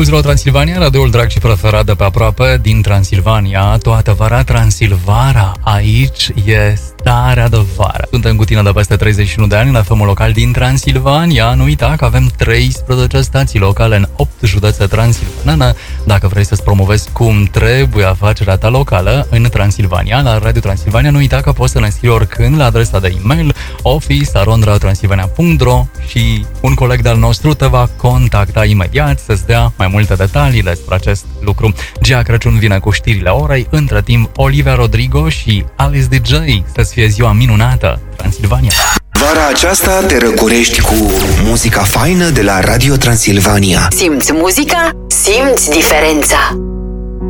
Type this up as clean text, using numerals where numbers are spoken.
Asculți la Transilvania, radioul drag și preferat de pe aproape din Transilvania. Toată vara Transilvara, aici e starea de vară. Suntem cu tine de peste 31 de ani în FM-ul local din Transilvania. Nu uita că avem 13 stații locale în 8 județe transilvanene. Dacă vrei să-ți promovezi cum trebuie afacerea ta locală în Transilvania, la Radio Transilvania, nu uita că poți să ne scrii oricând la adresa de e-mail office@radiotransilvania.ro și un coleg de-al nostru te va contacta imediat să-ți dea mai multe detalii despre acest lucru. Gia Crăciun vine cu știrile orei, între timp Olivia Rodrigo și Alice DJ. Să-ți fie ziua minunată, Transilvania! Vara aceasta te răcorești cu muzica faină de la Radio Transilvania. Simți muzica? Simți diferența!